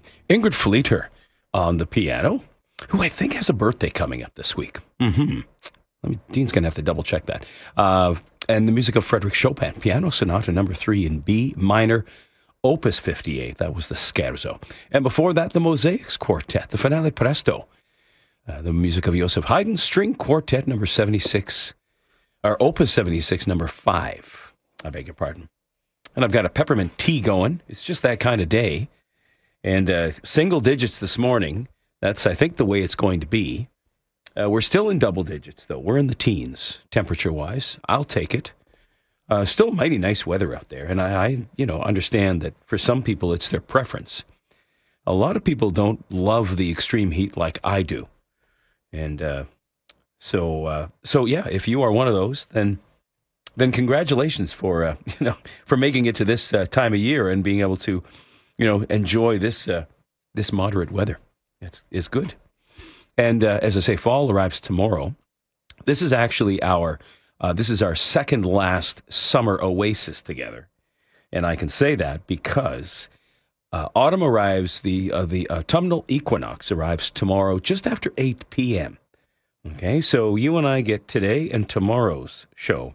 Ingrid Fleeter on the piano, who I think has a birthday coming up this week. Dean's going to have to double check that. And the music of Frédéric Chopin, Piano Sonata No. 3 in B minor, Opus 58. That was the Scherzo. And before that, the Mosaics Quartet, the Finale Presto. The music of Joseph Haydn, String Quartet No. 76, or Opus 76, No. 5. I beg your pardon. And I've got a peppermint tea going. It's just that kind of day. And single digits this morning. That's, I think, the way it's going to be. We're still in double digits, though. We're in the teens, temperature-wise. I'll take it. Still mighty nice weather out there. And I understand that for some people, it's their preference. A lot of people don't love the extreme heat like I do. And so yeah, if you are one of those, then congratulations for making it to this time of year and being able to, enjoy this moderate weather. It's good. And as I say, fall arrives tomorrow. This is actually our second last summer oasis together, and I can say that because autumn arrives. The autumnal equinox arrives tomorrow, just after 8 p.m. Okay, so you and I get today and tomorrow's show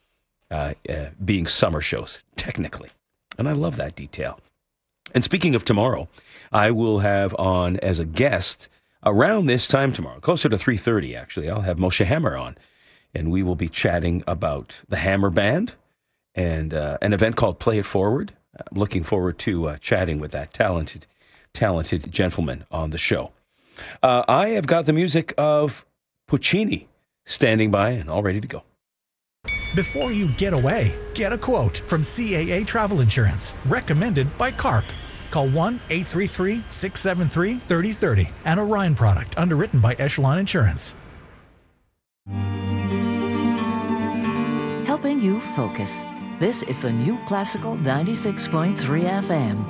being summer shows technically, and I love that detail. And speaking of tomorrow, I will have on as a guest around this time tomorrow, closer to 3:30 actually, I'll have Moshe Hammer on, and we will be chatting about the Hammer Band and an event called Play It Forward. I'm looking forward to chatting with that talented gentleman on the show. I have got the music of Puccini standing by and all ready to go. Before you get away, get a quote from CAA Travel Insurance, recommended by CARP. Call 1-833-673-3030. An Orion product underwritten by Echelon Insurance. Helping you focus. This is the New Classical 96.3 FM.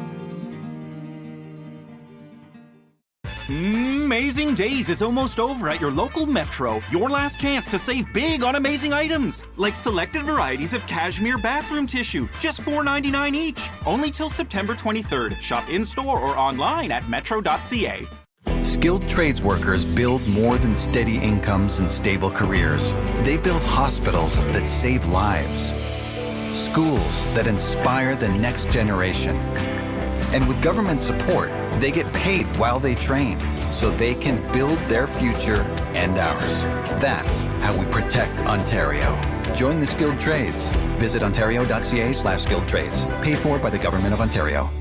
Amazing Days is almost over at your local Metro. Your last chance to save big on amazing items, like selected varieties of cashmere bathroom tissue, just $4.99 each. Only till September 23rd. Shop in-store or online at metro.ca. Skilled trades workers build more than steady incomes and stable careers. They build hospitals that save lives, schools that inspire the next generation. And with government support, they get paid while they train, so they can build their future and ours. That's how we protect Ontario. Join the skilled trades. Visit ontario.ca/skilled trades. Paid for by the Government of Ontario.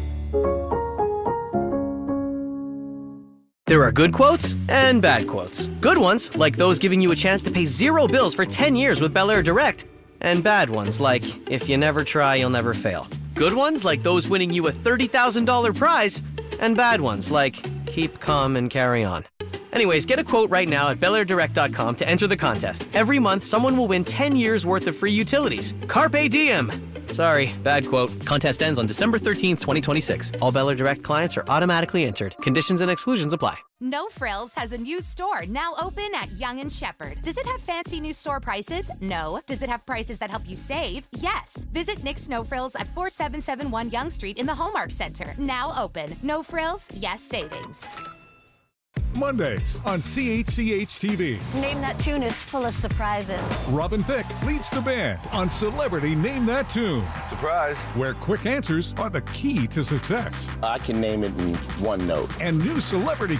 There are good quotes and bad quotes. Good ones, like those giving you a chance to pay zero bills for 10 years with Bel Air Direct. And bad ones, like, if you never try, you'll never fail. Good ones, like those winning you a $30,000 prize. And bad ones, like, keep calm and carry on. Anyways, get a quote right now at BelAirDirect.com to enter the contest. Every month, someone will win 10 years worth of free utilities. Carpe diem! Sorry, bad quote. Contest ends on December 13th, 2026. All Bel Air Direct clients are automatically entered. Conditions and exclusions apply. No Frills has a new store now open at Yonge and Shepherd. Does it have fancy new store prices? No. Does it have prices that help you save? Yes. Visit Nick's No Frills at 4771 Yonge Street in the Hallmark Center. Now open. No Frills, yes savings. Mondays on CHCH-TV. Name That Tune is full of surprises. Robin Thicke leads the band on Celebrity Name That Tune. Surprise. Where quick answers are the key to success. I can name it in one note. And new celebrity